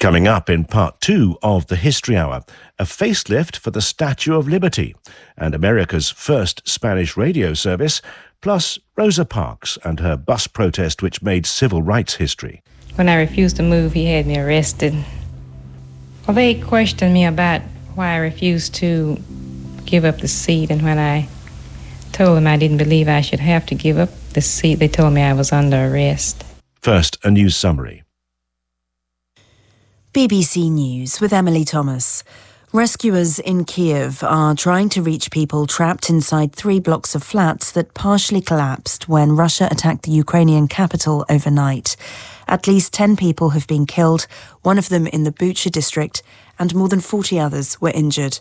Coming up in part 2 of the History Hour, a facelift for the Statue of Liberty and America's first Spanish radio service, plus Rosa Parks and her bus protest which made civil rights history. When I refused to move, he had me arrested. Well, they questioned me about why I refused to give up the seat, and when I told them I didn't believe I should have to give up the seat, they told me I was under arrest. First, a news summary. BBC News with Emily Thomas. Rescuers in Kiev are trying to reach people trapped inside 3 blocks of flats that partially collapsed when Russia attacked the Ukrainian capital overnight. At least 10 people have been killed, one of them in the Bucha district, and more than 40 others were injured.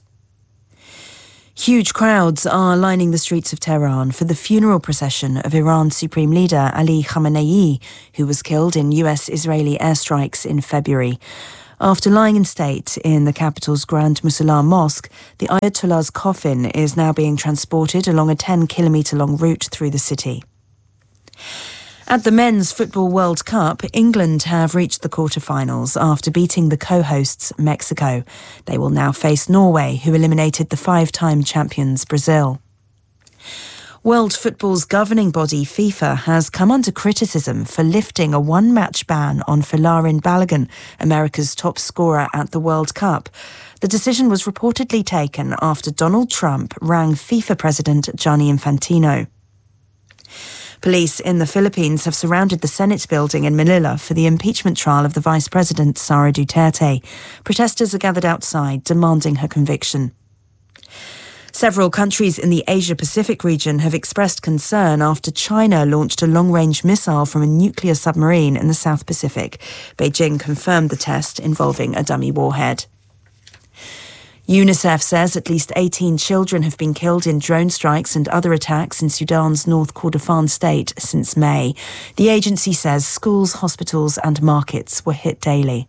Huge crowds are lining the streets of Tehran for the funeral procession of Iran's Supreme Leader Ali Khamenei, who was killed in US-Israeli airstrikes in February. After lying in state in the capital's Grand Musalla Mosque, the Ayatollah's coffin is now being transported along a 10-kilometre-long route through the city. At the Men's Football World Cup, England have reached the quarter-finals after beating the co-hosts Mexico. They will now face Norway, who eliminated the 5-time champions Brazil. World football's governing body, FIFA, has come under criticism for lifting a one-match ban on Folarin Balogun, America's top scorer at the World Cup. The decision was reportedly taken after Donald Trump rang FIFA President Gianni Infantino. Police in the Philippines have surrounded the Senate building in Manila for the impeachment trial of the Vice President, Sara Duterte. Protesters are gathered outside demanding her conviction. Several countries in the Asia-Pacific region have expressed concern after China launched a long-range missile from a nuclear submarine in the South Pacific. Beijing confirmed the test involving a dummy warhead. UNICEF says at least 18 children have been killed in drone strikes and other attacks in Sudan's North Kordofan state since May. The agency says schools, hospitals and markets were hit daily.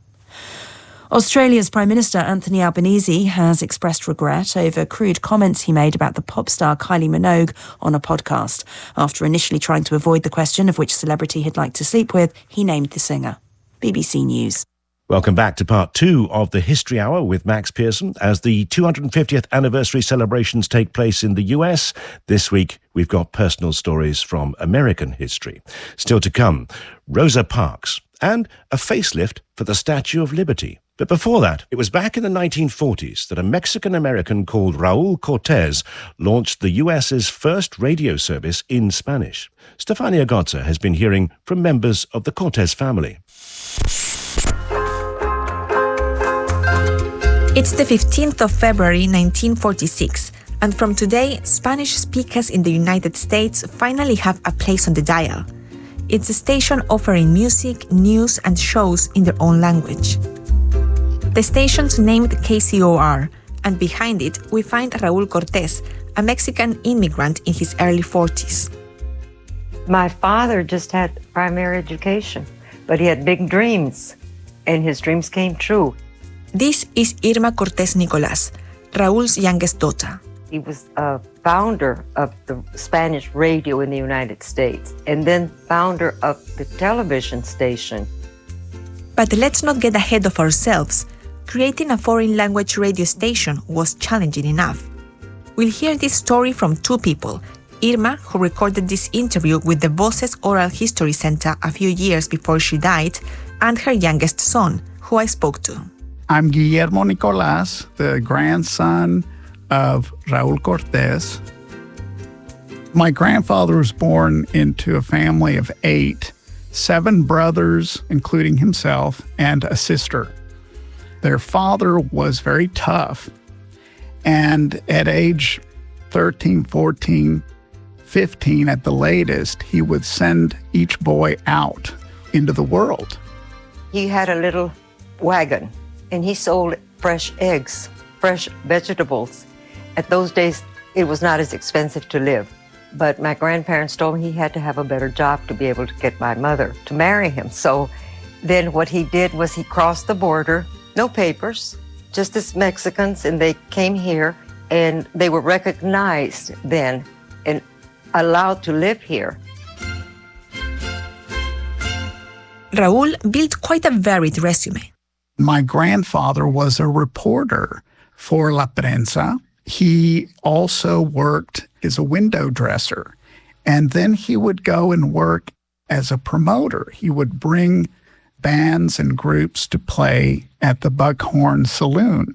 Australia's Prime Minister Anthony Albanese has expressed regret over crude comments he made about the pop star Kylie Minogue on a podcast. After initially trying to avoid the question of which celebrity he'd like to sleep with, he named the singer. BBC News. Welcome back to part 2 of the History Hour with Max Pearson. As the 250th anniversary celebrations take place in the US, this week we've got personal stories from American history. Still to come, Rosa Parks and a facelift for the Statue of Liberty. But before that, it was back in the 1940s that a Mexican-American called Raul Cortez launched the US's first radio service in Spanish. Stefania Gotza has been hearing from members of the Cortez family. It's the 15th of February 1946, and from today, Spanish speakers in the United States finally have a place on the dial. It's a station offering music, news, and shows in their own language. The station's named KCOR, and behind it we find Raul Cortez, a Mexican immigrant in his early 40s. My father just had primary education, but he had big dreams, and his dreams came true. This is Irma Cortez Nicolas, Raul's youngest daughter. He was a founder of the Spanish radio in the United States, and then founder of the television station. But let's not get ahead of ourselves. Creating a foreign language radio station was challenging enough. We'll hear this story from 2 people, Irma, who recorded this interview with the Voces Oral History Center a few years before she died, and her youngest son, who I spoke to. I'm Guillermo Nicolas, the grandson of Raul Cortez. My grandfather was born into a family of 8, 7 brothers, including himself, and a sister. Their father was very tough, and at age 13, 14, 15 at the latest, he would send each boy out into the world. He had a little wagon, and he sold fresh eggs, fresh vegetables. At those days, it was not as expensive to live. But my grandparents told me he had to have a better job to be able to get my mother to marry him. So then what he did was he crossed the border, no papers, just as Mexicans, and they came here, and they were recognized then and allowed to live here. Raul built quite a varied resume. My grandfather was a reporter for La Prensa. He also worked as a window dresser. And then he would go and work as a promoter. He would bring bands and groups to play at the Buckhorn Saloon.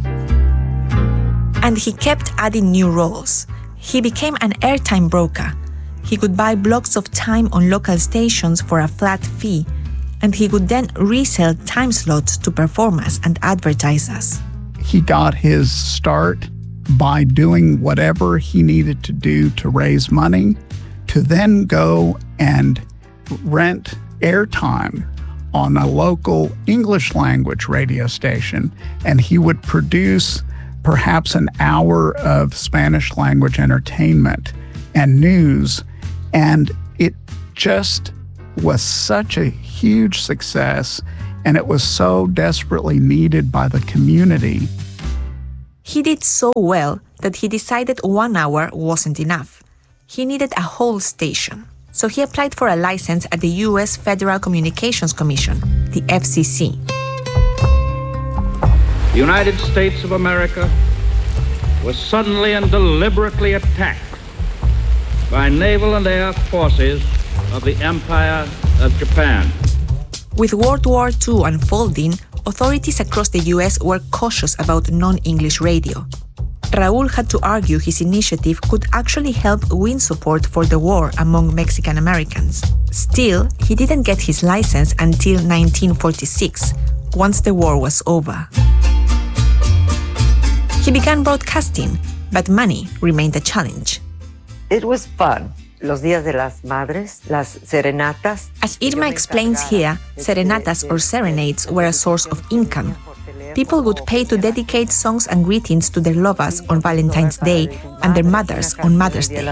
And he kept adding new roles. He became an airtime broker. He could buy blocks of time on local stations for a flat fee, and he would then resell time slots to performers and advertisers. He got his start by doing whatever he needed to do to raise money, to then go and rent airtime on a local English language radio station, and he would produce perhaps an hour of Spanish language entertainment and news, and it just was such a huge success, and it was so desperately needed by the community. He did so well that he decided 1 hour wasn't enough. He needed a whole station. So he applied for a license at the U.S. Federal Communications Commission, the FCC. The United States of America was suddenly and deliberately attacked by naval and air forces of the Empire of Japan. With World War II unfolding, authorities across the U.S. were cautious about non-English radio. Raúl had to argue his initiative could actually help win support for the war among Mexican Americans. Still, he didn't get his license until 1946, once the war was over. He began broadcasting, but money remained a challenge. It was fun. Los Días de las Madres, las serenatas. As Irma explains here, serenatas or serenades were a source of income. People would pay to dedicate songs and greetings to their lovers on Valentine's Day and their mothers on Mother's Day.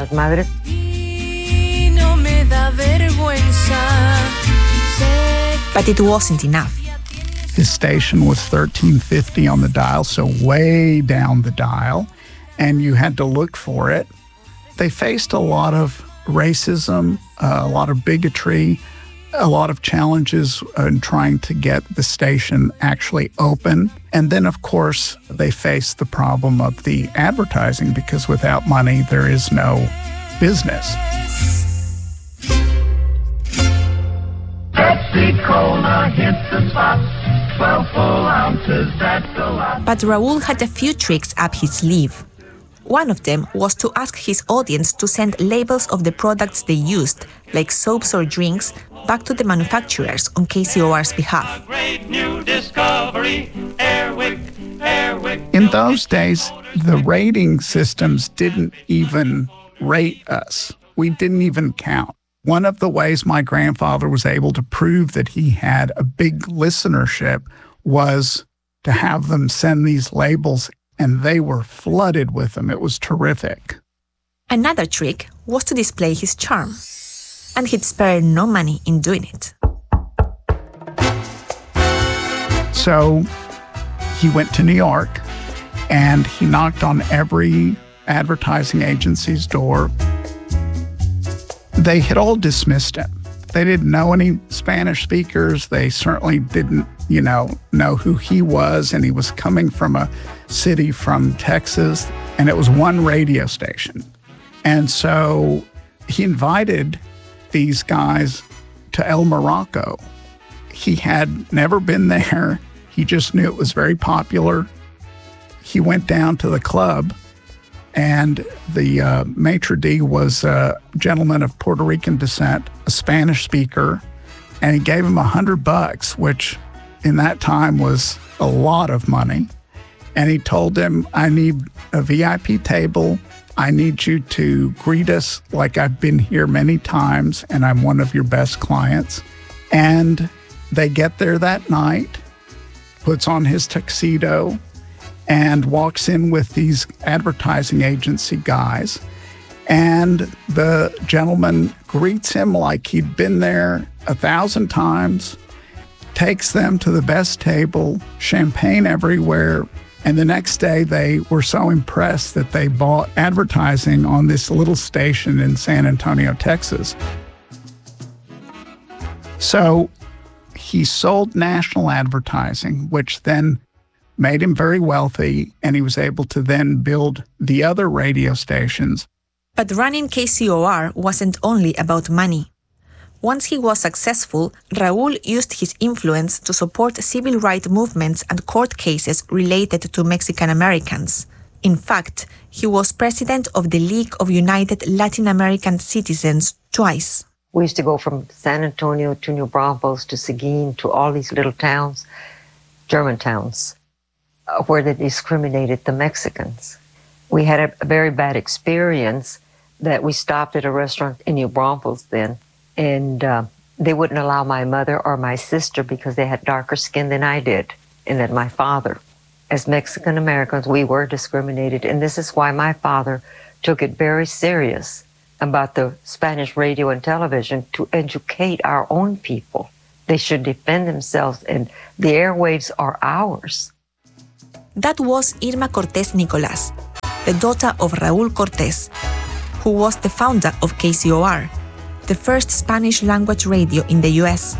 But it wasn't enough. His station was 1350 on the dial, so way down the dial, and you had to look for it. They faced a lot of racism, a lot of bigotry, a lot of challenges in trying to get the station actually open. And then, of course, they faced the problem of the advertising, because without money, there is no business. Pepsi-Cola hit the spot, 12 full ounces, that's a lot. But Raúl had a few tricks up his sleeve. One of them was to ask his audience to send labels of the products they used, like soaps or drinks, back to the manufacturers on KCOR's behalf. Great new discovery, Airwick. In those days, the rating systems didn't even rate us. We didn't even count. One of the ways my grandfather was able to prove that he had a big listenership was to have them send these labels, and they were flooded with them. It was terrific. Another trick was to display his charm, and he'd spare no money in doing it. So he went to New York, and he knocked on every advertising agency's door. They had all dismissed him. They didn't know any Spanish speakers. They certainly didn't, know who he was, and he was coming from a city from Texas, and it was one radio station. And so he invited these guys to El Morocco. He had never been there. He just knew it was very popular. He went down to the club, and the maitre d' was a gentleman of Puerto Rican descent, a Spanish speaker, and he gave him $100, which in that time was a lot of money. And he told him, I need a VIP table. I need you to greet us like I've been here many times, and I'm one of your best clients. And they get there that night, puts on his tuxedo, and walks in with these advertising agency guys. And the gentleman greets him like he'd been there 1,000 times, takes them to the best table, champagne everywhere. And the next day, they were so impressed that they bought advertising on this little station in San Antonio, Texas. So he sold national advertising, which then made him very wealthy, and he was able to then build the other radio stations. But running KCOR wasn't only about money. Once he was successful, Raúl used his influence to support civil rights movements and court cases related to Mexican Americans. In fact, he was president of the League of United Latin American Citizens twice. We used to go from San Antonio to New Braunfels to Seguin to all these little towns, German towns, where they discriminated the Mexicans. We had a very bad experience that we stopped at a restaurant in New Braunfels then, and they wouldn't allow my mother or my sister because they had darker skin than I did, and then my father. As Mexican Americans, we were discriminated, and this is why my father took it very serious about the Spanish radio and television to educate our own people. They should defend themselves, and the airwaves are ours. That was Irma Cortés Nicolás, the daughter of Raúl Cortés, who was the founder of KCOR, the first Spanish-language radio in the U.S.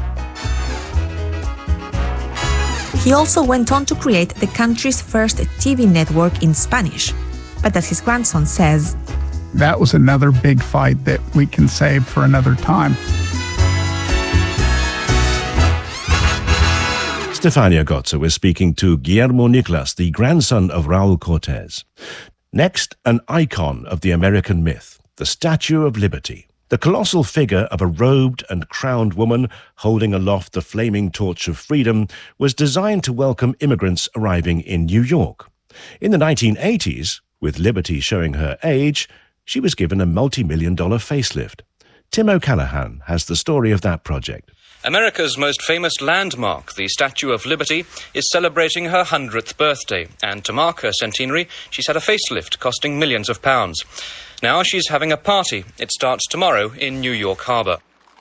He also went on to create the country's first TV network in Spanish. But as his grandson says, that was another big fight that we can save for another time. Stefania Gotza was speaking to Guillermo Nicolás, the grandson of Raúl Cortés. Next, an icon of the American myth, the Statue of Liberty. The colossal figure of a robed and crowned woman holding aloft the flaming torch of freedom was designed to welcome immigrants arriving in New York. In the 1980s, with Liberty showing her age, she was given a multi-million-dollar facelift. Tim O'Callaghan has the story of that project. America's most famous landmark, the Statue of Liberty, is celebrating her 100th birthday, and to mark her centenary, she's had a facelift costing millions of pounds. Now she's having a party. It starts tomorrow in New York Harbor.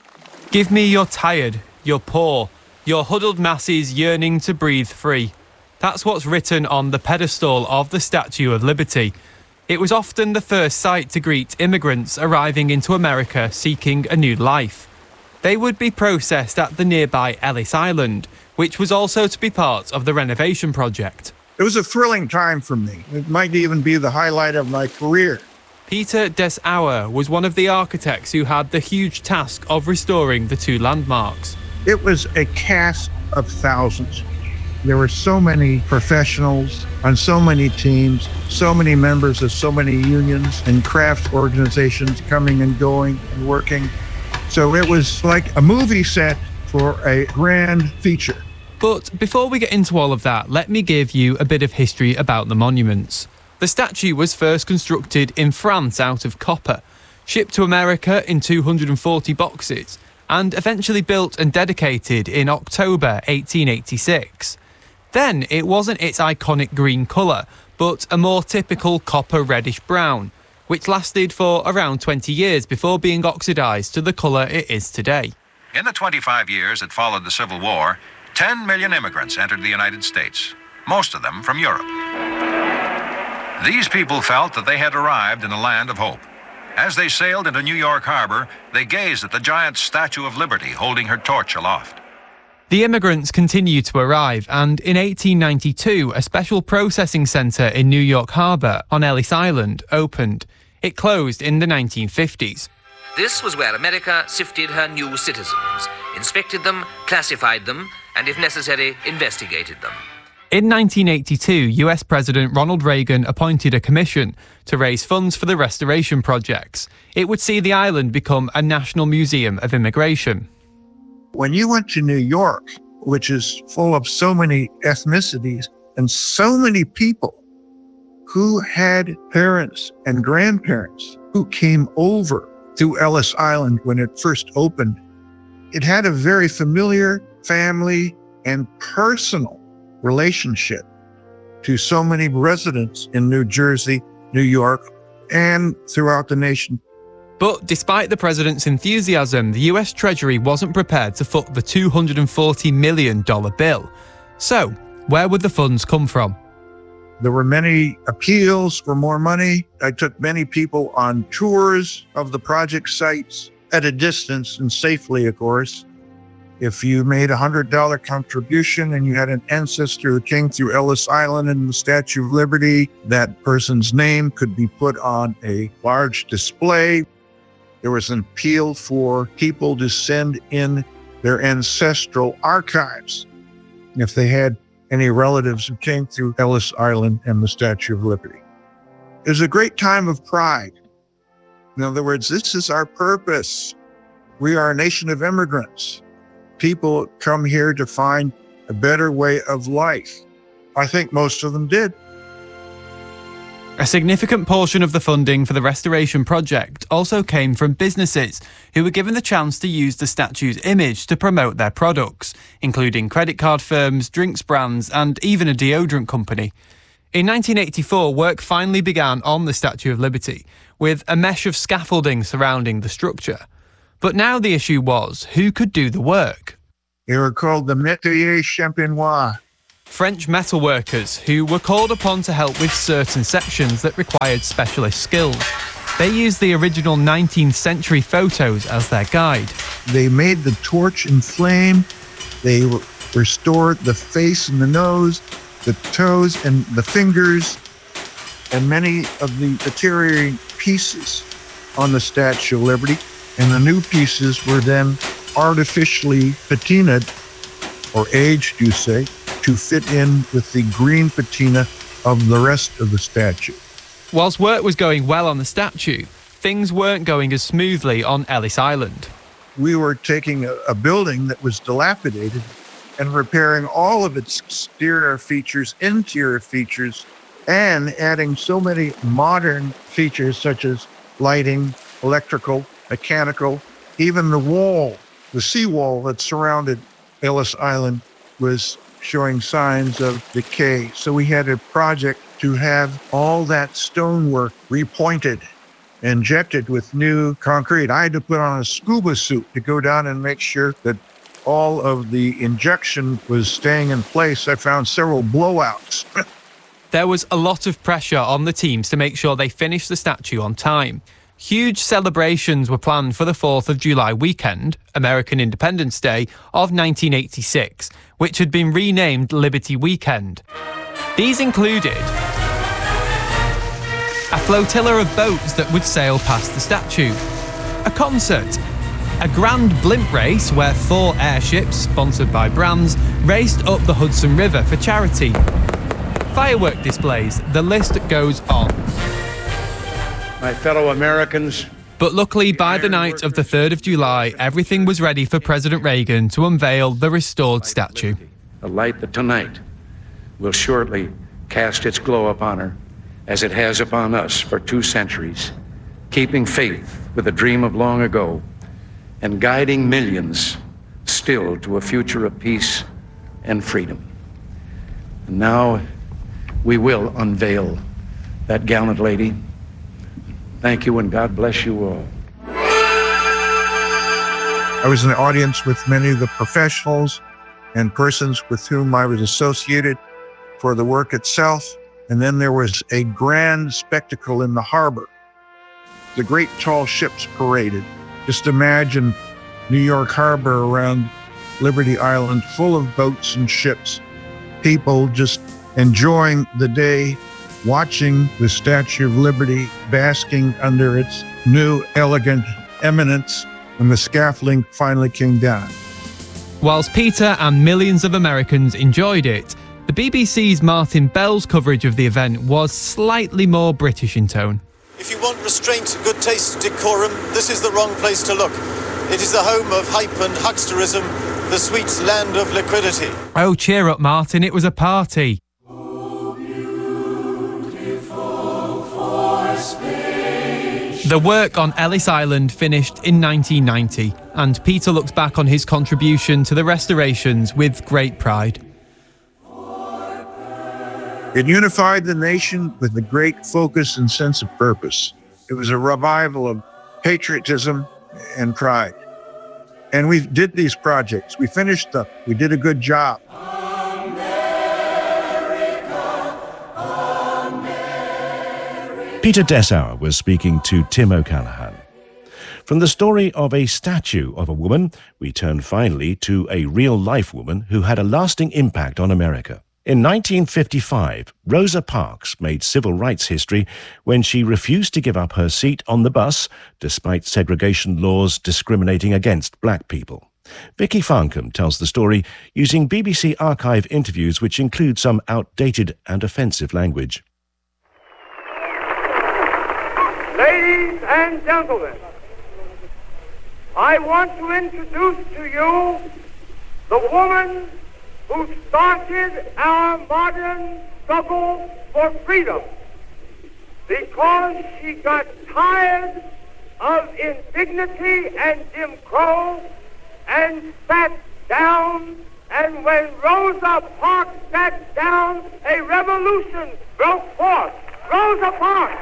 Give me your tired, your poor, your huddled masses yearning to breathe free. That's what's written on the pedestal of the Statue of Liberty. It was often the first sight to greet immigrants arriving into America seeking a new life. They would be processed at the nearby Ellis Island, which was also to be part of the renovation project. It was a thrilling time for me. It might even be the highlight of my career. Peter Des Auer was one of the architects who had the huge task of restoring the two landmarks. It was a cast of thousands. There were so many professionals on so many teams, so many members of so many unions and craft organizations coming and going and working. So it was like a movie set for a grand feature. But before we get into all of that, let me give you a bit of history about the monuments. The statue was first constructed in France out of copper, shipped to America in 240 boxes, and eventually built and dedicated in October 1886. Then it wasn't its iconic green colour, but a more typical copper reddish brown, which lasted for around 20 years before being oxidised to the colour it is today. In the 25 years that followed the Civil War, 10 million immigrants entered the United States, most of them from Europe. These people felt that they had arrived in a land of hope. As they sailed into New York Harbor, they gazed at the giant Statue of Liberty holding her torch aloft. The immigrants continued to arrive, and in 1892, a special processing centre in New York Harbor on Ellis Island opened. It closed in the 1950s. This was where America sifted her new citizens, inspected them, classified them, and if necessary, investigated them. In 1982, US President Ronald Reagan appointed a commission to raise funds for the restoration projects. It would see the island become a national museum of immigration. When you went to New York, which is full of so many ethnicities and so many people who had parents and grandparents who came over to Ellis Island when it first opened, it had a very familiar family and personal relationship to so many residents in New Jersey, New York, and throughout the nation. But despite the president's enthusiasm, the US Treasury wasn't prepared to foot the $240 million bill. So, where would the funds come from? There were many appeals for more money. I took many people on tours of the project sites at a distance and safely, of course. If you made a $100 contribution and you had an ancestor who came through Ellis Island and the Statue of Liberty, that person's name could be put on a large display. There was an appeal for people to send in their ancestral archives if they had any relatives who came through Ellis Island and the Statue of Liberty. It was a great time of pride. In other words, this is our purpose. We are a nation of immigrants. People come here to find a better way of life. I think most of them did. A significant portion of the funding for the restoration project also came from businesses who were given the chance to use the statue's image to promote their products, including credit card firms, drinks brands, and even a deodorant company. In 1984, work finally began on the Statue of Liberty, with a mesh of scaffolding surrounding the structure. But now the issue was, who could do the work? They were called the métier champenois. French metalworkers who were called upon to help with certain sections that required specialist skills. They used the original 19th century photos as their guide. They made the torch inflame. They restored the face and the nose, the toes and the fingers, and many of the deteriorating pieces on the Statue of Liberty. And the new pieces were then artificially patinaed, or aged, you say, to fit in with the green patina of the rest of the statue. Whilst work was going well on the statue, things weren't going as smoothly on Ellis Island. We were taking a building that was dilapidated and repairing all of its exterior features, interior features, and adding so many modern features such as lighting, electrical, mechanical, even the wall, the seawall that surrounded Ellis Island was showing signs of decay. So we had a project to have all that stonework repointed, injected with new concrete. I had to put on a scuba suit to go down and make sure that all of the injection was staying in place. I found several blowouts. There was a lot of pressure on the teams to make sure they finished the statue on time. Huge celebrations were planned for the 4th of July weekend, American Independence Day, of 1986, which had been renamed Liberty Weekend. These included a flotilla of boats that would sail past the statue, a concert, a grand blimp race where 4 airships, sponsored by brands, raced up the Hudson River for charity, firework displays, the list goes on. My fellow Americans. But luckily, by the night of the 3rd of July, everything was ready for President Reagan to unveil the restored statue. A light that tonight will shortly cast its glow upon her, as it has upon us for 2 centuries, keeping faith with a dream of long ago and guiding millions still to a future of peace and freedom. And now we will unveil that gallant lady. Thank you, and God bless you all. I was in the audience with many of the professionals and persons with whom I was associated for the work itself. And then there was a grand spectacle in the harbor. The great tall ships paraded. Just imagine New York Harbor around Liberty Island full of boats and ships. People just enjoying the day, watching the Statue of Liberty basking under its new elegant eminence when the scaffolding finally came down. Whilst Peter and millions of Americans enjoyed it, the BBC's Martin Bell's coverage of the event was slightly more British in tone. If you want restraint, good taste, decorum, this is the wrong place to look. It is the home of hype and hucksterism, the sweet land of liquidity. Oh, cheer up, Martin, it was a party. The work on Ellis Island finished in 1990, and Peter looks back on his contribution to the restorations with great pride. It unified the nation with a great focus and sense of purpose. It was a revival of patriotism and pride. And we did these projects. We finished them. We did a good job. Peter Dessauer was speaking to Tim O'Callaghan. From the story of a statue of a woman, we turn finally to a real-life woman who had a lasting impact on America. In 1955, Rosa Parks made civil rights history when she refused to give up her seat on the bus, despite segregation laws discriminating against black people. Vicky Farncombe tells the story using BBC archive interviews which include some outdated and offensive language. Ladies and gentlemen, I want to introduce to you the woman who started our modern struggle for freedom because she got tired of indignity and Jim Crow and sat down, and when Rosa Parks sat down, a revolution broke forth. Rosa Parks!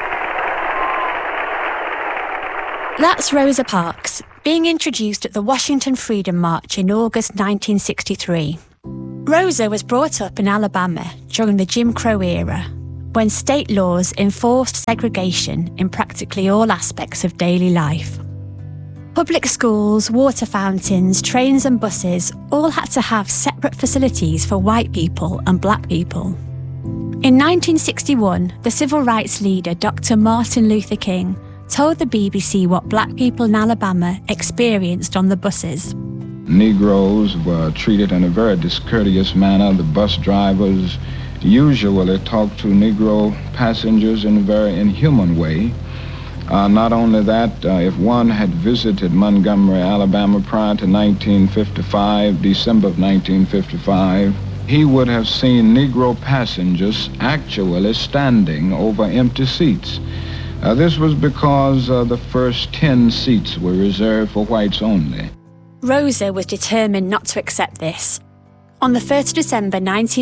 That's Rosa Parks, being introduced at the Washington Freedom March in August 1963. Rosa was brought up in Alabama during the Jim Crow era, when state laws enforced segregation in practically all aspects of daily life. Public schools, water fountains, trains and buses all had to have separate facilities for white people and black people. In 1961, the civil rights leader Dr. Martin Luther King told the BBC what black people in Alabama experienced on the buses. Negroes were treated in a very discourteous manner. The bus drivers usually talked to Negro passengers in a very inhuman way. Not only that, if one had visited Montgomery, Alabama prior to 1955, December of 1955, he would have seen Negro passengers actually standing over empty seats. This was because the first 10 seats were reserved for whites only. Rosa was determined not to accept this. On the 1st of December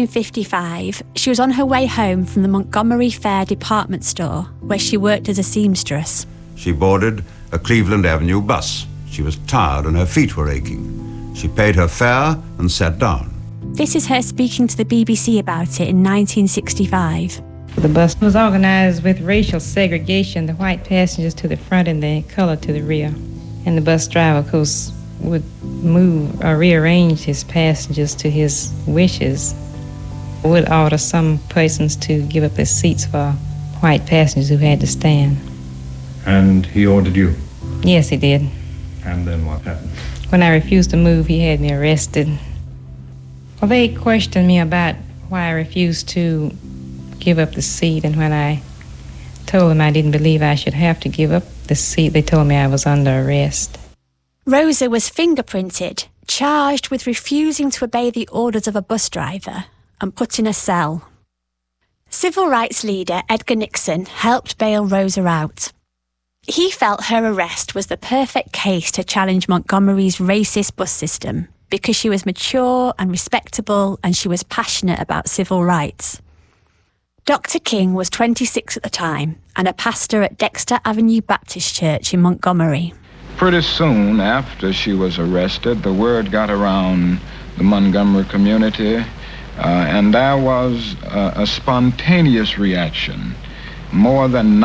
1955, she was on her way home from the Montgomery Fair department store, where she worked as a seamstress. She boarded a Cleveland Avenue bus. She was tired and her feet were aching. She paid her fare and sat down. This is her speaking to the BBC about it in 1965. The bus was organized with racial segregation, the white passengers to the front and the color to the rear. And the bus driver, of course, would move or rearrange his passengers to his wishes, would order some persons to give up their seats for white passengers who had to stand. And he ordered you? Yes, he did. And then what happened? When I refused to move, he had me arrested. Well, they questioned me about why I refused to give up the seat, and when I told them I didn't believe I should have to give up the seat, they told me I was under arrest. Rosa was fingerprinted, charged with refusing to obey the orders of a bus driver, and put in a cell. Civil rights leader Edgar Nixon helped bail Rosa out. He felt her arrest was the perfect case to challenge Montgomery's racist bus system because she was mature and respectable and she was passionate about civil rights. Dr. King was 26 at the time and a pastor at Dexter Avenue Baptist Church in Montgomery. Pretty soon after she was arrested, the word got around the Montgomery community, and there was a spontaneous reaction. More than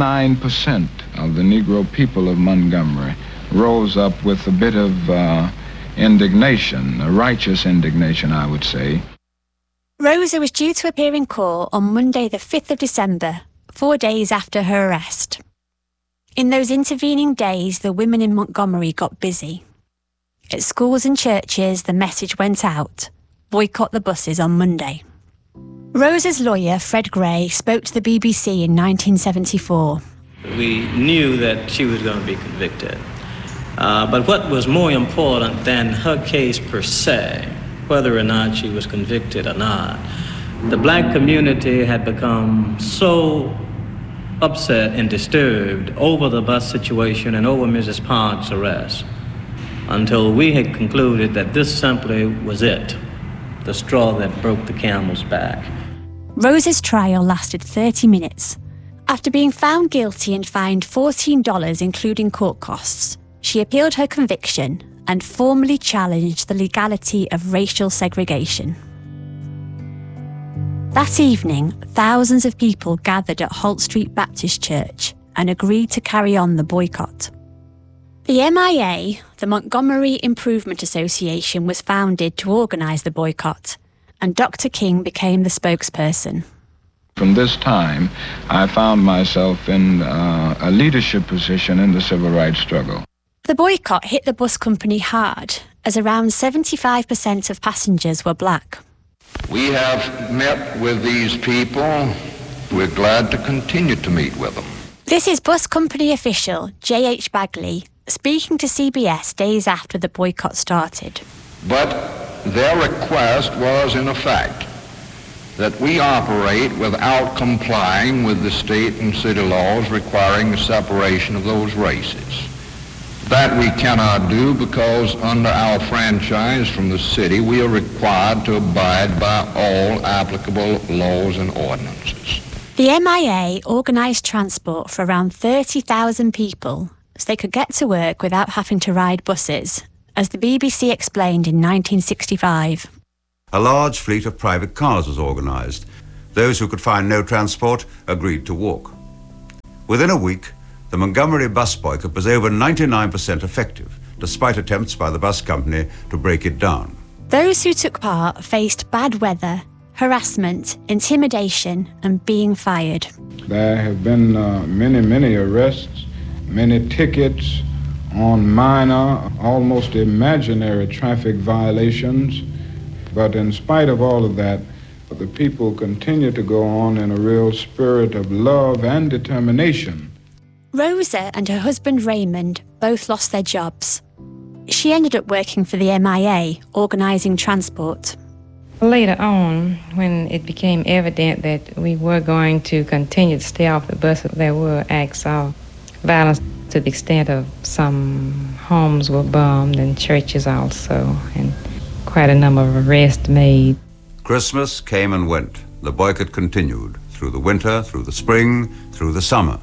99% of the Negro people of Montgomery rose up with a bit of indignation, a righteous indignation, I would say. Rosa was due to appear in court on Monday the 5th of December, 4 days after her arrest. In those intervening days, the women in Montgomery got busy. At schools and churches, the message went out: boycott the buses on Monday. Rosa's lawyer, Fred Gray, spoke to the BBC in 1974. We knew that she was going to be convicted. But what was more important than her case per se, whether or not she was convicted or not, the black community had become so upset and disturbed over the bus situation and over Mrs. Parks' arrest until we had concluded that this simply was it, the straw that broke the camel's back. Rosa's trial lasted 30 minutes. After being found guilty and fined $14, including court costs, she appealed her conviction and formally challenged the legality of racial segregation. That evening, thousands of people gathered at Holt Street Baptist Church and agreed to carry on the boycott. The MIA, the Montgomery Improvement Association, was founded to organise the boycott, and Dr. King became the spokesperson. From this time, I found myself in a leadership position in the civil rights struggle. The boycott hit the bus company hard, as around 75% of passengers were black. We have met with these people. We're glad to continue to meet with them. This is bus company official J.H. Bagley speaking to CBS days after the boycott started. But their request was, in effect, that we operate without complying with the state and city laws requiring the separation of those races. That we cannot do because under our franchise from the city, we are required to abide by all applicable laws and ordinances. The MIA organised transport for around 30,000 people so they could get to work without having to ride buses, as the BBC explained in 1965. A large fleet of private cars was organised. Those who could find no transport agreed to walk. Within a week, the Montgomery bus boycott was over 99% effective, despite attempts by the bus company to break it down. Those who took part faced bad weather, harassment, intimidation, and being fired. There have been many arrests, many tickets on minor, almost imaginary traffic violations. But in spite of all of that, the people continue to go on in a real spirit of love and determination. Rosa and her husband Raymond both lost their jobs. She ended up working for the MIA, organising transport. Later on, when it became evident that we were going to continue to stay off the bus, there were acts of violence to the extent of some homes were bombed and churches also, and quite a number of arrests made. Christmas came and went. The boycott continued through the winter, through the spring, through the summer.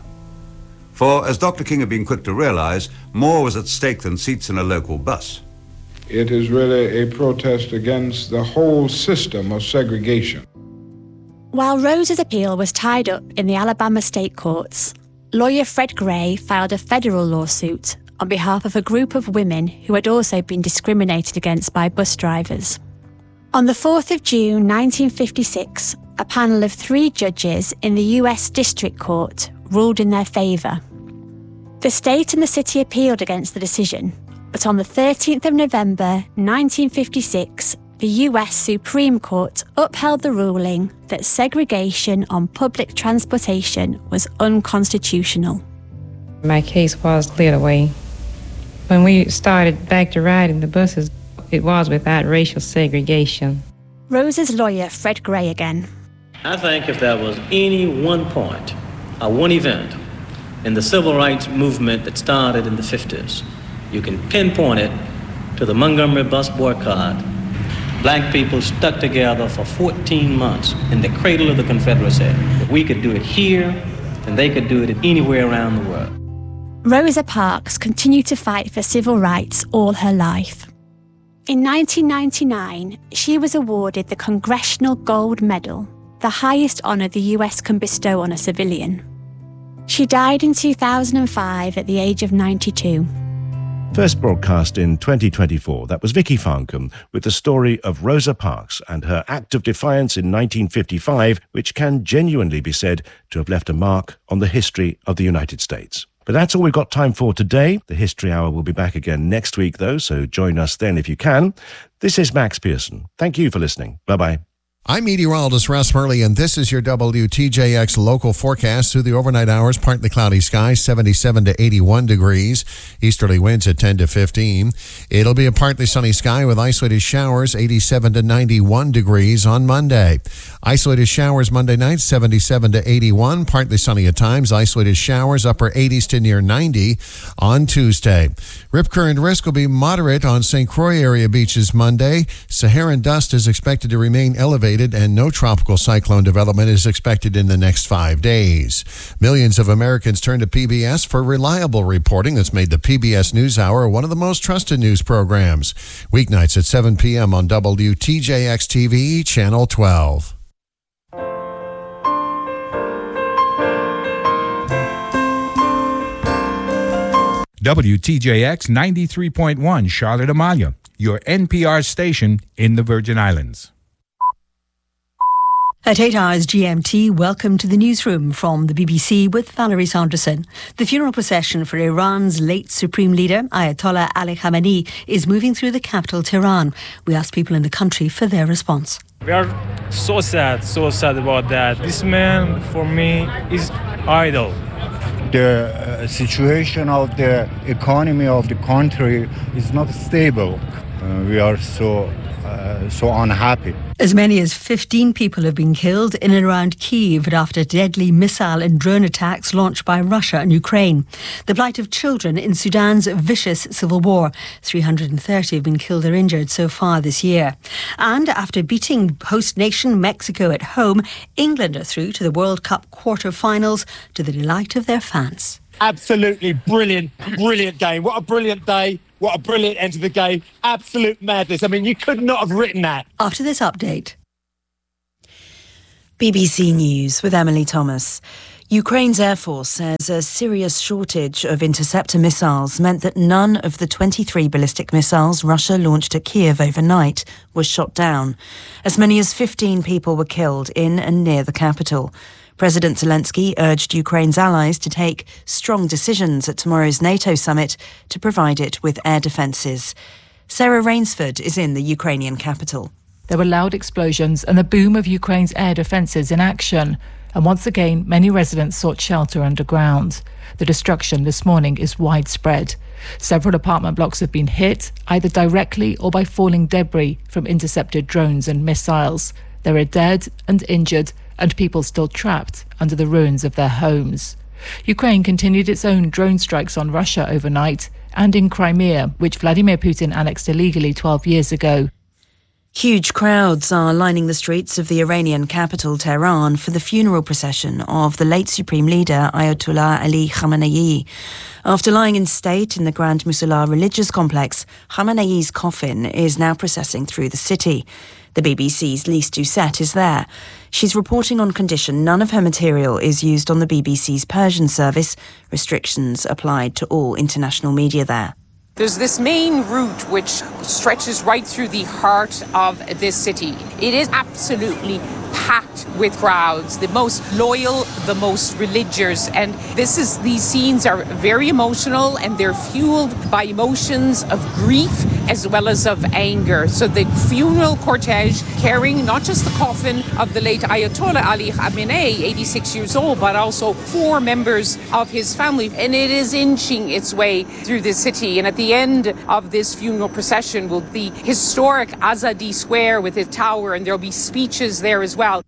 For, as Dr. King had been quick to realize, more was at stake than seats in a local bus. It is really a protest against the whole system of segregation. While Rosa's appeal was tied up in the Alabama state courts, lawyer Fred Gray filed a federal lawsuit on behalf of a group of women who had also been discriminated against by bus drivers. On the 4th of June 1956, a panel of 3 judges in the US District Court ruled in their favour. The state and the city appealed against the decision, but on the 13th of November 1956, the US Supreme Court upheld the ruling that segregation on public transportation was unconstitutional. My case was cleared away. When we started back to riding the buses, it was without racial segregation. Rosa's lawyer, Fred Gray, again. I think if there was any one point, or one event in the civil rights movement that started in the 50s, you can pinpoint it to the Montgomery bus boycott. Black people stuck together for 14 months in the cradle of the Confederacy. If we could do it here, then they could do it anywhere around the world. Rosa Parks continued to fight for civil rights all her life. In 1999, she was awarded the Congressional Gold Medal, the highest honour the US can bestow on a civilian. She died in 2005 at the age of 92. First broadcast in 2024, that was Vicky Farncombe with the story of Rosa Parks and her act of defiance in 1955, which can genuinely be said to have left a mark on the history of the United States. But that's all we've got time for today. The History Hour will be back again next week, though, so join us then if you can. This is Max Pearson. Thank you for listening. Bye-bye. I'm meteorologist Russ Murley, and this is your WTJX local forecast through the overnight hours. Partly cloudy skies, 77 to 81 degrees. Easterly winds at 10 to 15. It'll be a partly sunny sky with isolated showers, 87 to 91 degrees on Monday. Isolated showers Monday night, 77 to 81. Partly sunny at times. Isolated showers, upper 80s to near 90 on Tuesday. Rip current risk will be moderate on St. Croix area beaches Monday. Saharan dust is expected to remain elevated, and no tropical cyclone development is expected in the next 5 days. Millions of Americans turn to PBS for reliable reporting that's made the PBS NewsHour one of the most trusted news programs. Weeknights at 7 p.m. on WTJX-TV, Channel 12. WTJX 93.1 Charlotte Amalia, your NPR station in the Virgin Islands. At 8 hours GMT, welcome to the newsroom from the BBC with Valerie Saunderson. The funeral procession for Iran's late supreme leader, Ayatollah Ali Khamenei, is moving through the capital, Tehran. We asked people in the country for their response. We are so sad about that. This man, for me, is idol. The situation of the economy of the country is not stable. We are so unhappy. As many as 15 people have been killed in and around Kyiv after deadly missile and drone attacks launched by Russia and Ukraine. The plight of children in Sudan's vicious civil war. 330 have been killed or injured so far this year. And after beating host nation Mexico at home, England are through to the World Cup quarter-finals to the delight of their fans. Absolutely brilliant game. What a brilliant day. What a brilliant end to the game. Absolute madness. I mean, you could not have written that. After this update. BBC News with Emily Thomas. Ukraine's Air Force says a serious shortage of interceptor missiles meant that none of the 23 ballistic missiles Russia launched at Kyiv overnight was shot down. As many as 15 people were killed in and near the capital. President Zelensky urged Ukraine's allies to take strong decisions at tomorrow's NATO summit to provide it with air defences. Sarah Rainsford is in the Ukrainian capital. There were loud explosions and the boom of Ukraine's air defences in action. And once again, many residents sought shelter underground. The destruction this morning is widespread. Several apartment blocks have been hit, either directly or by falling debris from intercepted drones and missiles. There are dead and injured, and people still trapped under the ruins of their homes. Ukraine continued its own drone strikes on Russia overnight and in Crimea, which Vladimir Putin annexed illegally 12 years ago. Huge crowds are lining the streets of the Iranian capital, Tehran, for the funeral procession of the late supreme leader, Ayatollah Ali Khamenei. After lying in state in the Grand Musalla religious complex, Khamenei's coffin is now processing through the city. The BBC's Lise Doucette is there. She's reporting on condition none of her material is used on the BBC's Persian service. Restrictions applied to all international media there. There's this main route which stretches right through the heart of this city. It is absolutely packed with crowds, the most loyal, the most religious. And these scenes are very emotional and they're fueled by emotions of grief as well as of anger. So the funeral cortege carrying not just the coffin of the late Ayatollah Ali Khamenei, 86 years old, but also 4 members of his family. And it is inching its way through the city. And at the end of this funeral procession will be historic Azadi Square with its tower, and there'll be speeches there as well.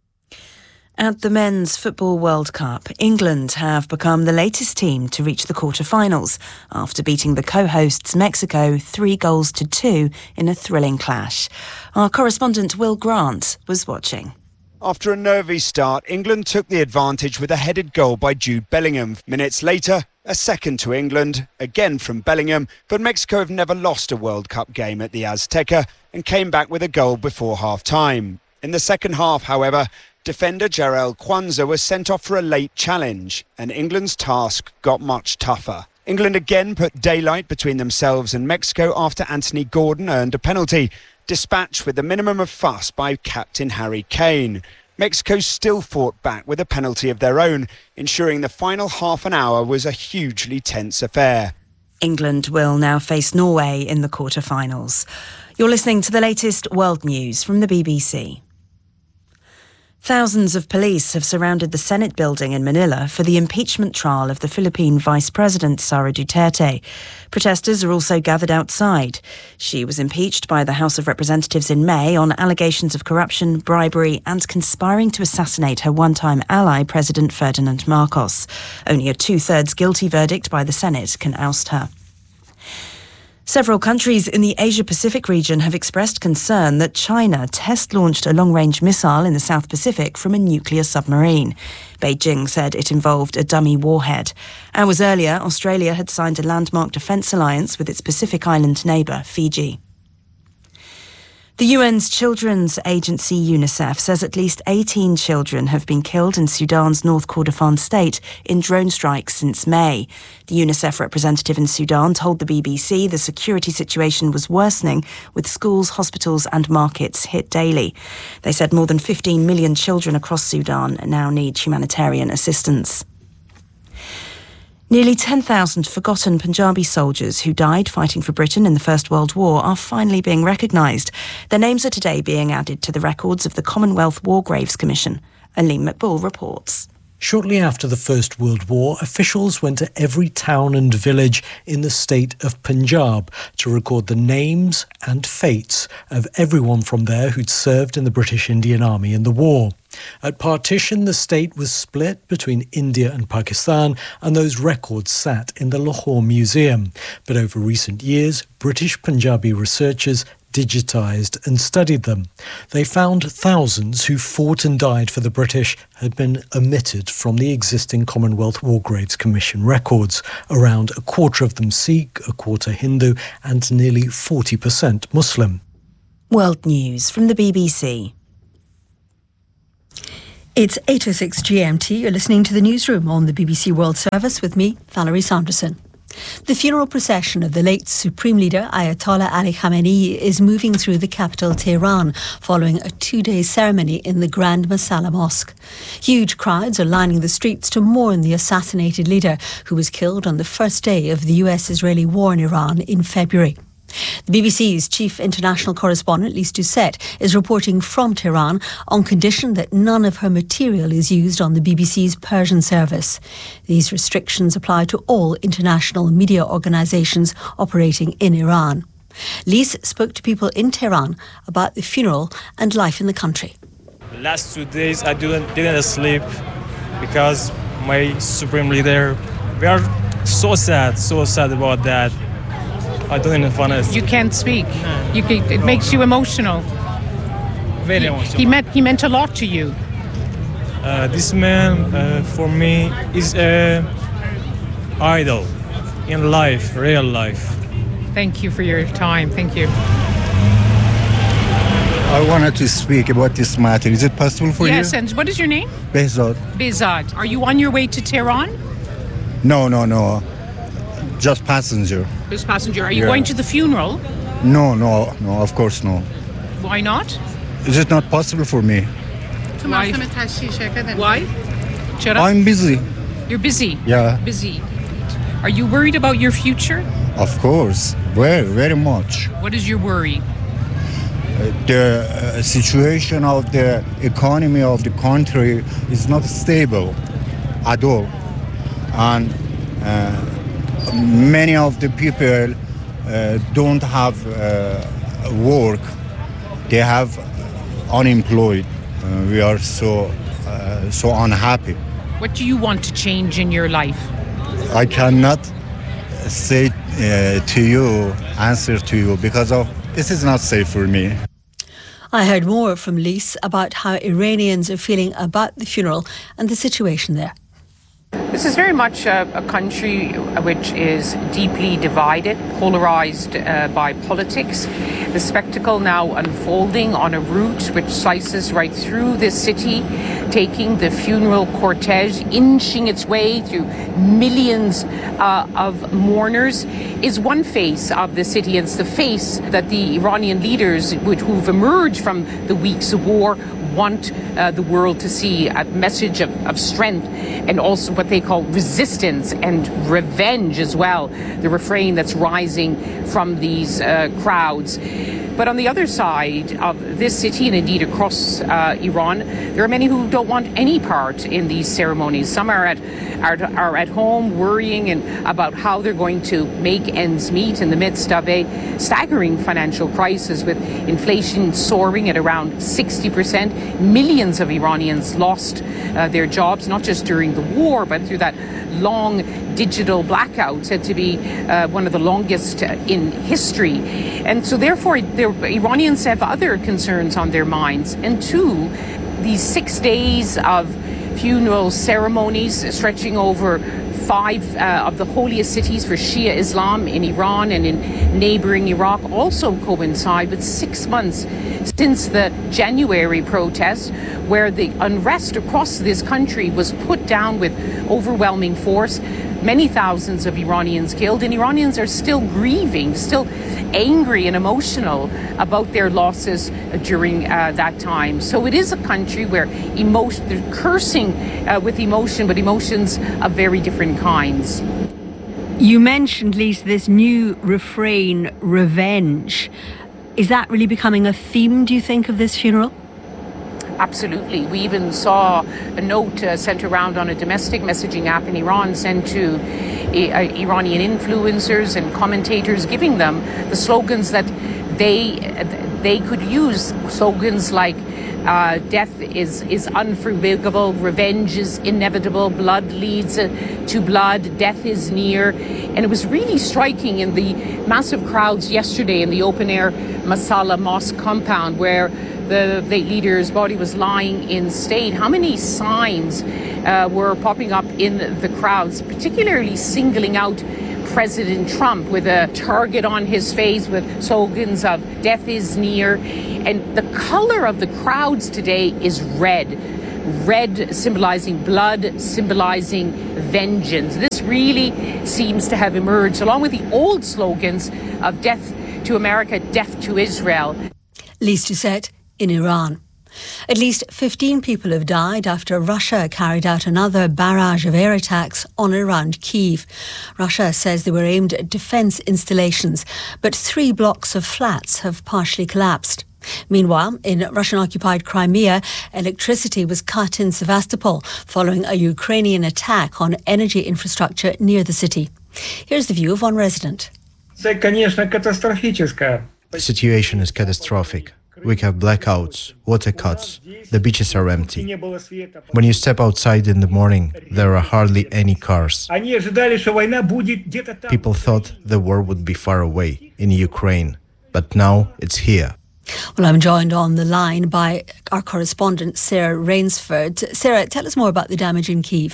At the Men's Football World Cup, England have become the latest team to reach the quarter-finals after beating the co-hosts Mexico 3-2 in a thrilling clash. Our correspondent Will Grant was watching. After a nervy start, England took the advantage with a headed goal by Jude Bellingham. Minutes later, a second to England, again from Bellingham, but Mexico have never lost a World Cup game at the Azteca and came back with a goal before half-time. In the second half, however, defender Jarell Quansah was sent off for a late challenge, and England's task got much tougher. England again put daylight between themselves and Mexico after Anthony Gordon earned a penalty, dispatched with the minimum of fuss by captain Harry Kane. Mexico still fought back with a penalty of their own, ensuring the final half an hour was a hugely tense affair. England will now face Norway in the quarter-finals. You're listening to the latest world news from the BBC. Thousands of police have surrounded the Senate building in Manila for the impeachment trial of the Philippine Vice President Sara Duterte. Protesters are also gathered outside. She was impeached by the House of Representatives in May on allegations of corruption, bribery and conspiring to assassinate her one-time ally, President Ferdinand Marcos. Only a 2/3 guilty verdict by the Senate can oust her. Several countries in the Asia-Pacific region have expressed concern that China test-launched a long-range missile in the South Pacific from a nuclear submarine. Beijing said it involved a dummy warhead. Hours earlier, Australia had signed a landmark defence alliance with its Pacific island neighbour, Fiji. The UN's children's agency UNICEF says at least 18 children have been killed in Sudan's North Kordofan state in drone strikes since May. The UNICEF representative in Sudan told the BBC the security situation was worsening, with schools, hospitals and markets hit daily. They said more than 15 million children across Sudan now need humanitarian assistance. Nearly 10,000 forgotten Punjabi soldiers who died fighting for Britain in the First World War are finally being recognised. Their names are today being added to the records of the Commonwealth War Graves Commission. Aline McBull reports. Shortly after the First World War, officials went to every town and village in the state of Punjab to record the names and fates of everyone from there who'd served in the British Indian Army in the war. At partition, the state was split between India and Pakistan, and those records sat in the Lahore Museum. But over recent years, British Punjabi researchers digitised and studied them. They found thousands who fought and died for the British had been omitted from the existing Commonwealth War Graves Commission records. Around a quarter of them Sikh, a quarter Hindu, and nearly 40% Muslim. World News from the BBC. It's 8:06 GMT. You're listening to the newsroom on the BBC World Service with me, Valerie Sanderson. The funeral procession of the late Supreme Leader Ayatollah Ali Khamenei is moving through the capital Tehran following a 2-day ceremony in the Grand Masala Mosque. Huge crowds are lining the streets to mourn the assassinated leader who was killed on the first day of the US-Israeli war in Iran in February. The BBC's chief international correspondent, Lise Doucette, is reporting from Tehran on condition that none of her material is used on the BBC's Persian service. These restrictions apply to all international media organisations operating in Iran. Lise spoke to people in Tehran about the funeral and life in the country. The last 2 days I didn't sleep because my Supreme Leader, we are so sad about that. I don't even want to. You can't speak. It makes you emotional. Very emotional. He meant a lot to you. This man, for me, is an idol in life, real life. Thank you for your time. Thank you. I wanted to speak about this matter. Is it possible for you? Yes, and what is your name? Behzad. Behzad. Are you on your way to Tehran? No. Just passenger. Just passenger. Are you going to the funeral? No, of course no. Why not? Is it not possible for me? Why? Why? I'm busy. You're busy? Yeah. Busy. Are you worried about your future? Of course. Very much. What is your worry? The situation of the economy of the country is not stable at all. And many of the people don't have work. They have unemployed. We are so unhappy. What do you want to change in your life? I cannot say answer to you because of this is not safe for me. I heard more from Lise about how Iranians are feeling about the funeral and the situation there. This is very much a country which is deeply divided, polarized by politics. The spectacle now unfolding on a route which slices right through this city, taking the funeral cortege, inching its way through millions of mourners, is one face of the city. It's the face that the Iranian leaders who've emerged from the weeks of war want the world to see, a message of strength and also what they call resistance and revenge as well, the refrain that's rising from these crowds. But on the other side of this city, and indeed across Iran, there are many who don't want any part in these ceremonies. Some are at home worrying about how they're going to make ends meet in the midst of a staggering financial crisis with inflation soaring at around 60%. Millions of Iranians lost their jobs, not just during the war, but through that long digital blackout, said to be one of the longest in history. And so therefore, the Iranians have other concerns on their minds. And two, these 6 days of funeral ceremonies stretching over 5 of the holiest cities for Shia Islam in Iran and in neighboring Iraq also coincide with 6 months since the January protests, where the unrest across this country was put down with overwhelming force. Many thousands of Iranians killed, and Iranians are still grieving, still angry and emotional about their losses during that time. So it is a country where they're cursing with emotion, but emotions of very different kinds. You mentioned, Lisa, this new refrain, revenge. Is that really becoming a theme, do you think, of this funeral? Absolutely. We even saw a note sent around on a domestic messaging app in Iran sent to Iranian influencers and commentators, giving them the slogans that they could use. Slogans like death is unforgivable, revenge is inevitable, blood leads to blood, death is near. And it was really striking in the massive crowds yesterday in the open-air Masala Mosque compound where the late leader's body was lying in state. How many signs were popping up in the crowds, particularly singling out President Trump with a target on his face with slogans of death is near. And the color of the crowds today is red. Red symbolizing blood, symbolizing vengeance. This really seems to have emerged along with the old slogans of death to America, death to Israel. Lisa Doucette in Iran. At least 15 people have died after Russia carried out another barrage of air attacks on and around Kyiv. Russia says they were aimed at defence installations, but 3 blocks of flats have partially collapsed. Meanwhile, in Russian-occupied Crimea, electricity was cut in Sevastopol following a Ukrainian attack on energy infrastructure near the city. Here's the view of one resident. The situation is catastrophic. We have blackouts, water cuts, the beaches are empty. When you step outside in the morning, there are hardly any cars. People thought the war would be far away, in Ukraine, but now it's here. Well, I'm joined on the line by our correspondent, Sarah Rainsford. Sarah, tell us more about the damage in Kyiv.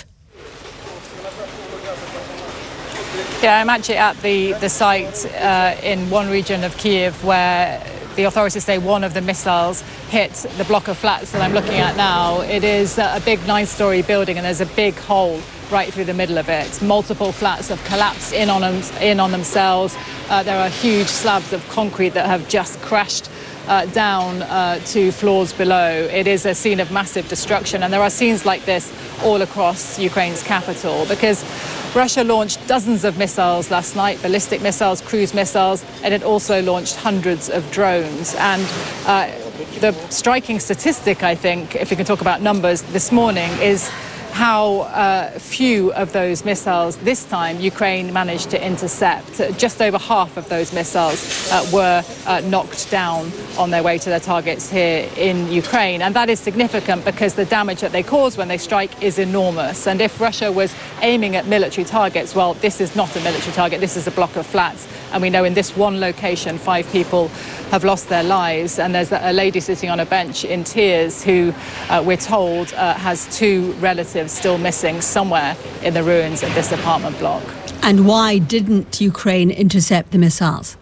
Yeah, I'm actually at the site in one region of Kyiv where the authorities say one of the missiles hit the block of flats that I'm looking at now. It is a big 9-story building and there's a big hole right through the middle of it. Multiple flats have collapsed in on themselves. There are huge slabs of concrete that have just crashed down to floors below. It is a scene of massive destruction, and there are scenes like this all across Ukraine's capital because Russia launched dozens of missiles last night, ballistic missiles, cruise missiles, and it also launched hundreds of drones. And the striking statistic, I think, if we can talk about numbers this morning, is how few of those missiles this time Ukraine managed to intercept. Just over half of those missiles were knocked down on their way to their targets here in Ukraine. And that is significant because the damage that they cause when they strike is enormous. And if Russia was aiming at military targets, well, this is not a military target, this is a block of flats. And we know in this one location, 5 people have lost their lives. And there's a lady sitting on a bench in tears who, we're told, has 2 relatives still missing somewhere in the ruins of this apartment block. And why didn't Ukraine intercept the missiles?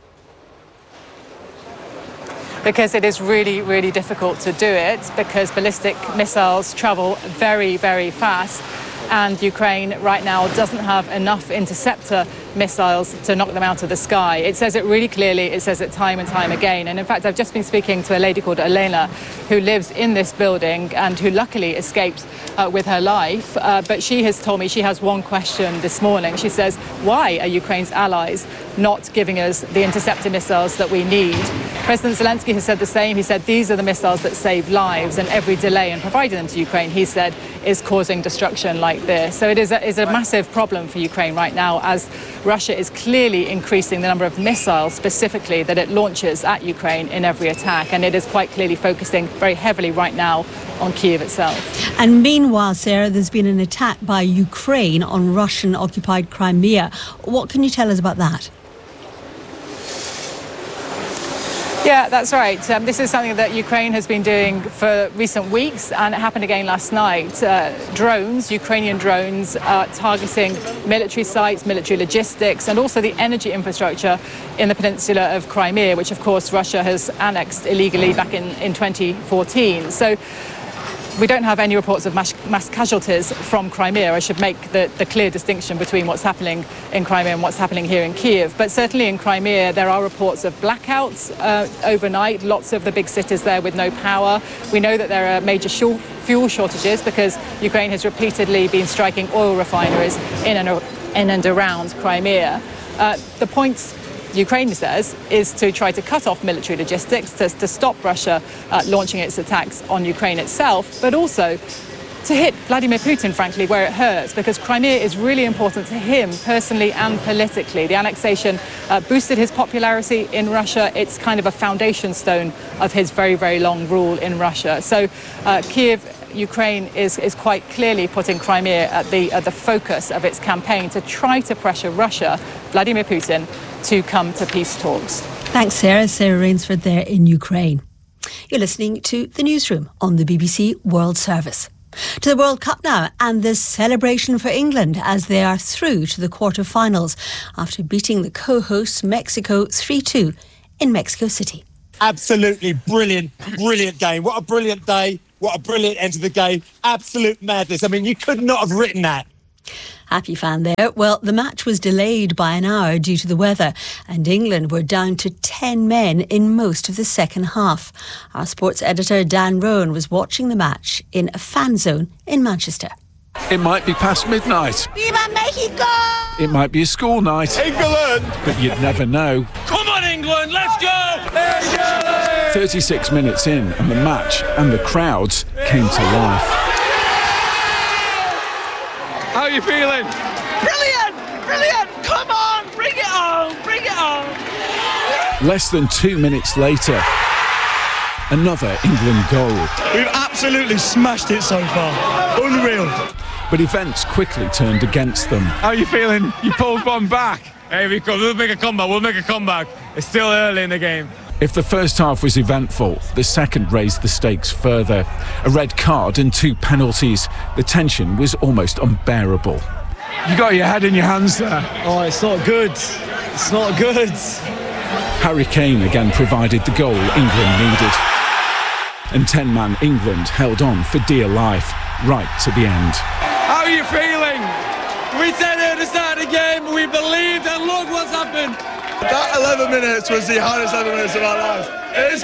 Because it is really, really difficult to do it because ballistic missiles travel very, very fast. And Ukraine right now doesn't have enough interceptor missiles to knock them out of the sky. It says it really clearly, it says it time and time again. And in fact, I've just been speaking to a lady called Elena who lives in this building and who luckily escaped with her life. But she has told me she has one question this morning. She says, why are Ukraine's allies not giving us the interceptor missiles that we need? President Zelensky has said the same. He said these are the missiles that save lives, and every delay in providing them to Ukraine, he said, is causing destruction like this. So it is a massive problem for Ukraine right now as Russia is clearly increasing the number of missiles specifically that it launches at Ukraine in every attack. And it is quite clearly focusing very heavily right now on Kyiv itself. And meanwhile, Sarah, there's been an attack by Ukraine on Russian-occupied Crimea. What can you tell us about that? Yeah, that's right. This is something that Ukraine has been doing for recent weeks, and it happened again last night. Ukrainian drones, targeting military sites, military logistics, and also the energy infrastructure in the peninsula of Crimea, which, of course, Russia has annexed illegally back in 2014. So we don't have any reports of mass casualties from Crimea. I should make the clear distinction between what's happening in Crimea and what's happening here in Kiev. But certainly in Crimea, there are reports of blackouts overnight, lots of the big cities there with no power. We know that there are major fuel shortages because Ukraine has repeatedly been striking oil refineries in and around Crimea. The point, Ukraine says, is to try to cut off military logistics, to stop Russia launching its attacks on Ukraine itself, but also to hit Vladimir Putin, frankly, where it hurts, because Crimea is really important to him personally and politically. The annexation boosted his popularity in Russia. It's kind of a foundation stone of his very, very long rule in Russia. So Kiev, Ukraine is quite clearly putting Crimea at the focus of its campaign to try to pressure Russia, Vladimir Putin, to come to peace talks. Thanks, Sarah. Sarah Rainsford there in Ukraine. You're listening to The Newsroom on the BBC World Service. To the World Cup now, and the celebration for England as they are through to the quarter-finals after beating the co-hosts Mexico 3-2 in Mexico City. Absolutely brilliant game. What a brilliant day. What a brilliant end to the game. Absolute madness. I mean, you could not have written that. Happy fan there. Well, the match was delayed by an hour due to the weather, and England were down to 10 men in most of the second half. Our sports editor Dan Rowan was watching the match in a fan zone in Manchester. It might be past midnight. Viva Mexico! It might be a school night. England! But you'd never know. Come on, England, let's go! 36 minutes in, and the match and the crowds came to life. How are you feeling? Brilliant! Come on, bring it on! Less than 2 minutes later, another England goal. We've absolutely smashed it so far. Unreal. But events quickly turned against them. How are you feeling? You pulled one back. Hey, we'll make a comeback. It's still early in the game. If the first half was eventful, the second raised the stakes further. A red card and 2 penalties. The tension was almost unbearable. You got your head in your hands there. Oh, it's not good. Harry Kane again provided the goal England needed. And 10-man England held on for dear life, right to the end. How are you feeling? We said it at the start of the game, we believed, and look what's happened. That 11 minutes was the hardest 11 minutes of our lives. It is